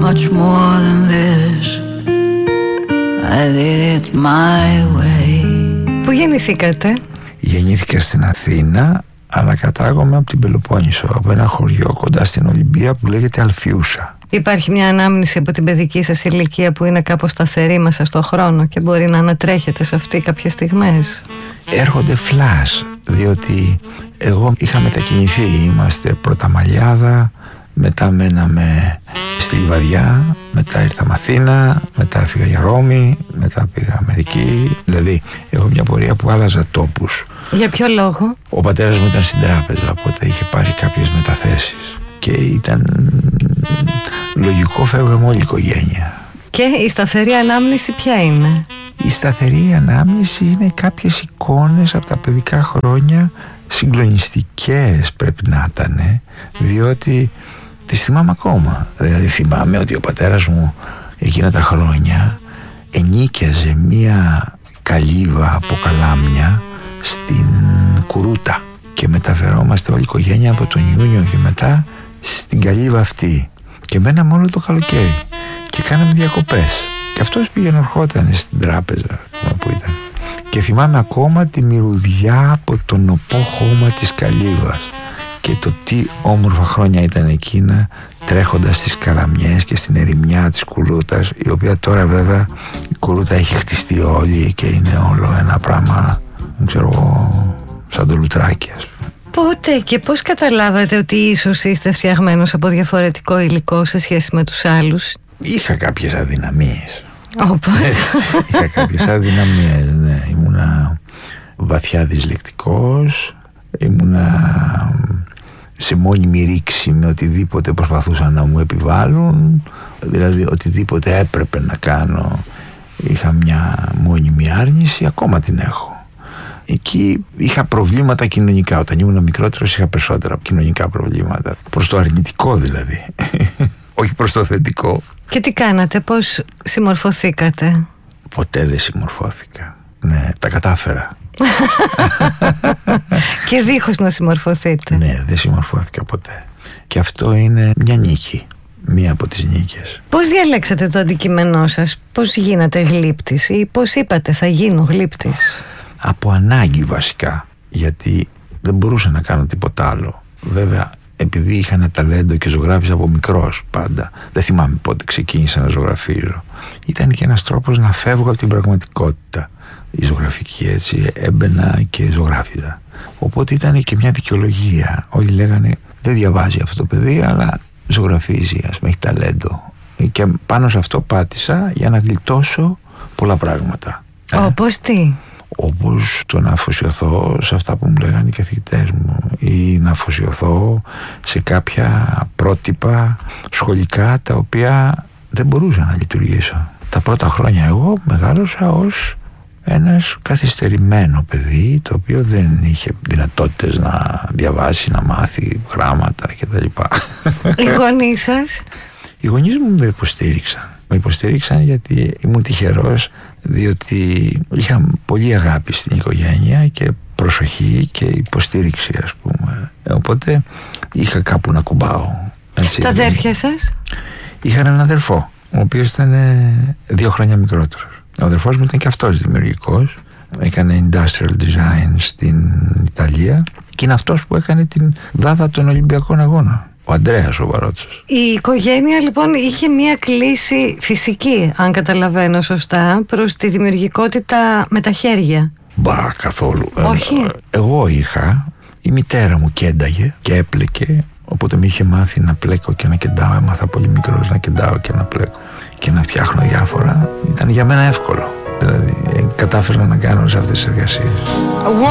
much more than this. I did it my way. Πού γεννηθήκατε? Γεννήθηκα στην Αθήνα, αλλά κατάγομαι από την Πελοπόννησο, από ένα χωριό κοντά στην Ολυμπία που λέγεται Αλφιούσα. Υπάρχει μια ανάμνηση από την παιδική σας ηλικία που είναι κάπως σταθερή μέσα στο χρόνο και μπορεί να ανατρέχετε σε αυτή κάποιες στιγμές? Έρχονται φλας, διότι εγώ είχα μετακινηθεί. Είμαστε πρώτα Μαλιάδα, μετά μέναμε στη Λιβαδιά, μετά ήρθαμε Αθήνα, μετά έφυγα για Ρώμη, μετά πήγα Αμερική. Δηλαδή έχω μια πορεία που άλλαζα τόπους. Για ποιο λόγο? Ο πατέρας μου ήταν στην τράπεζα, οπότε είχε πάρει κάποιες μεταθέσεις και ήταν λογικό, φεύγαμε όλη η οικογένεια. Και η σταθερή ανάμνηση ποια είναι? Η σταθερή ανάμνηση είναι κάποιες εικόνες από τα παιδικά χρόνια, συγκλονιστικές πρέπει να ήταν, διότι τις θυμάμαι ακόμα. Δηλαδή θυμάμαι ότι ο πατέρας μου εκείνα τα χρόνια ενοίκιαζε μία καλύβα από καλάμια στην Κουρούτα και μεταφερόμαστε όλη η οικογένεια από τον Ιούνιο και μετά στην καλύβα αυτή και μέναμε όλο το καλοκαίρι και κάναμε διακοπές και αυτός πήγαινε ερχόταν στην τράπεζα που ήταν και θυμάμαι ακόμα τη μυρωδιά από τον οπό χώμα της καλύβας και το τι όμορφα χρόνια ήταν εκείνα, τρέχοντας στις καλαμιές και στην ερημιά της Κουρούτας, η οποία τώρα βέβαια η Κουρούτα έχει χτιστεί όλη και είναι όλο ένα πράγμα, δεν ξέρω εγώ, σαν το λουτράκι ας πούμε. Πότε και πώς καταλάβατε ότι ίσως είστε φτιαγμένος από διαφορετικό υλικό σε σχέση με τους άλλους? Είχα κάποιες αδυναμίες. Όπως? Είχα κάποιες αδυναμίες, ναι. Ήμουνα βαθιά δυσλεκτικός, ήμουνα σε μόνιμη ρήξη με οτιδήποτε προσπαθούσαν να μου επιβάλλουν, δηλαδή οτιδήποτε έπρεπε να κάνω είχα μια μόνιμη άρνηση, ακόμα την έχω. Εκεί είχα προβλήματα κοινωνικά. Όταν ήμουν μικρότερος είχα περισσότερα κοινωνικά προβλήματα. Προς το αρνητικό δηλαδή. Όχι προς το θετικό. Και τι κάνατε, πώς συμμορφωθήκατε? Ποτέ δεν συμμορφώθηκα. Ναι, τα κατάφερα. Και δίχως να συμμορφωθείτε? Ναι, δεν συμμορφώθηκα ποτέ. Και αυτό είναι μια νίκη. Μία από τις νίκες. Πώς διαλέξατε το αντικείμενό σας? Πώς γίνατε γλύπτης? Ή πώς είπατε θα γίνω γλύπτης? Από ανάγκη βασικά, γιατί δεν μπορούσα να κάνω τίποτα άλλο. Βέβαια, επειδή είχα ένα ταλέντο και ζωγράφιζα από μικρός πάντα, δεν θυμάμαι πότε ξεκίνησα να ζωγραφίζω. Ήταν και ένας τρόπος να φεύγω από την πραγματικότητα. Η ζωγραφική, έτσι, έμπαινα και ζωγράφιζα. Οπότε ήταν και μια δικαιολογία. Όλοι λέγανε δεν διαβάζει αυτό το παιδί, αλλά ζωγραφίζει, ας πούμε, έχει ταλέντο. Και πάνω σε αυτό πάτησα για να γλιτώσω πολλά πράγματα. Όπως τι? Όπως το να αφοσιωθώ σε αυτά που μου λέγανε οι καθηγητές μου ή να αφοσιωθώ σε κάποια πρότυπα σχολικά τα οποία δεν μπορούσα να λειτουργήσω. Τα πρώτα χρόνια εγώ μεγάλωσα ως ένας καθυστερημένο παιδί, το οποίο δεν είχε δυνατότητες να διαβάσει, να μάθει γράμματα κτλ. Οι γονείς σας? Οι γονείς μου με υποστήριξαν. Με υποστήριξαν γιατί ήμουν τυχερός, διότι είχα πολύ αγάπη στην οικογένεια και προσοχή και υποστήριξη, ας πούμε. Οπότε είχα κάπου να κουμπάω. Έτσι, τα αδέρφια σας? Είχα έναν αδερφό, ο οποίος ήταν 2 χρόνια μικρότερος. Ο αδερφός μου ήταν και αυτός δημιουργικός. Έκανε industrial design στην Ιταλία και είναι αυτός που έκανε την δάδα των Ολυμπιακών Αγώνων. Ο Αντρέας ο Βαρότσος. Η οικογένεια λοιπόν είχε μια κλίση φυσική, αν καταλαβαίνω σωστά, προς τη δημιουργικότητα με τα χέρια. Μπα, καθόλου. Όχι. Εγώ είχα, η μητέρα μου κένταγε και έπλεκε, οπότε με είχε μάθει να πλέκω και να κεντάω. Έμαθα πολύ μικρός να κεντάω και να πλέκω και να φτιάχνω διάφορα. Ήταν για μένα εύκολο. Δηλαδή κατάφερα να κάνω σε αυτές τις εργασίες.